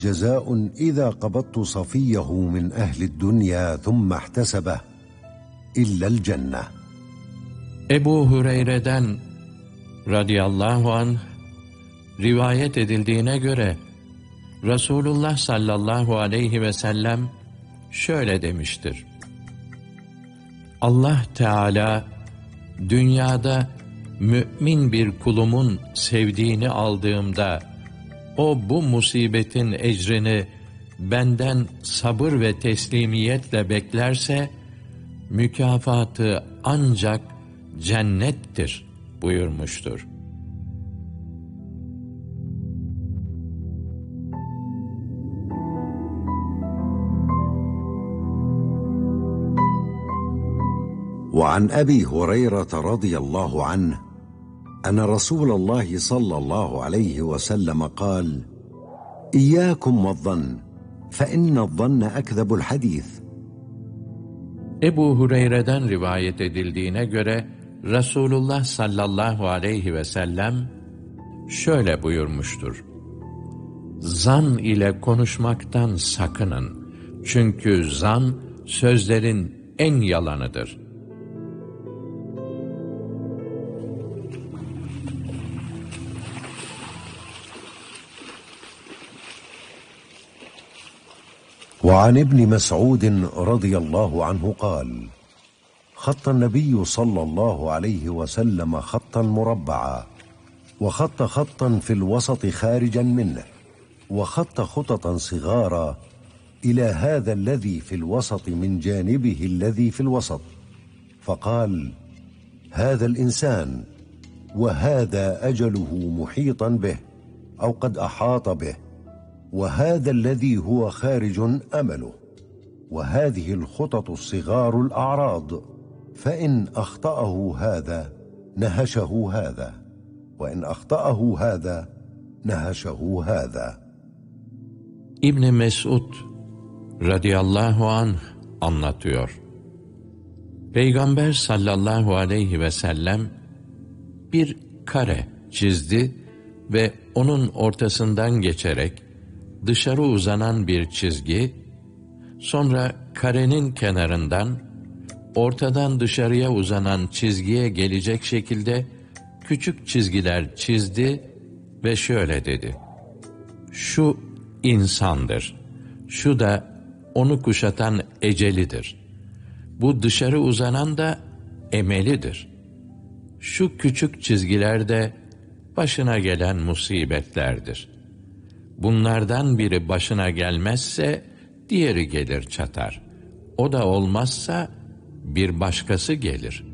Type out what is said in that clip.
جزاء إذا قبضت صفيه من أهل الدنيا ثم احتسبه إلا الجنة. Ebu Hureyre'den radıyallahu anh rivayet edildiğine göre Resulullah sallallahu aleyhi ve sellem şöyle demiştir: Allah Teala dünyada mümin bir kulumun sevdiğini aldığımda o bu musibetin ecrini benden sabır ve teslimiyetle beklerse mükafatı ancak cennettir buyurmuştur. وعن أبي هريرة رضي الله عنه أن رسول الله صلى الله عليه وسلم قال: إياكم والظن فإن الظن أكذب الحديث. Ebu Hureyre'den rivayet edildiğine göre Resulullah sallallahu aleyhi ve sellem şöyle buyurmuştur: Zan ile konuşmaktan sakının. Çünkü zan sözlerin en yalanıdır. وعن ابن مسعود رضي الله عنه قال: خط النبي صلى الله عليه وسلم خطا مربعا، وخط خطا في الوسط خارجا منه، وخط خططا صغارا إلى هذا الذي في الوسط من جانبه الذي في الوسط، فقال: هذا الإنسان وهذا أجله محيطا به أو قد أحاط به، وهذا الذي هو خارج أمله، وهذه الخطط الصغار الأعراض، فإن أخطأه هذا نهشه هذا، وإن أخطأه هذا نهشه هذا. İbn Mesud radıyallahu anh anlatıyor. Peygamber sallallahu aleyhi ve sellem bir kare çizdi ve onun ortasından geçerek dışarı uzanan bir çizgi, sonra karenin kenarından ortadan dışarıya uzanan çizgiye gelecek şekilde küçük çizgiler çizdi ve şöyle dedi: Şu insandır, şu da onu kuşatan ecelidir. Bu dışarı uzanan da emelidir. Şu küçük çizgiler de başına gelen musibetlerdir. Bunlardan biri başına gelmezse diğeri gelir çatar. O da olmazsa bir başkası gelir.